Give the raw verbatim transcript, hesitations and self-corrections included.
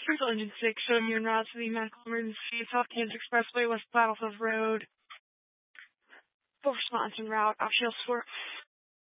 Central Engine six, showing you en route to the medical emergency, South Kansas Expressway, West Battlefield Road. Full response en route, Optional Sport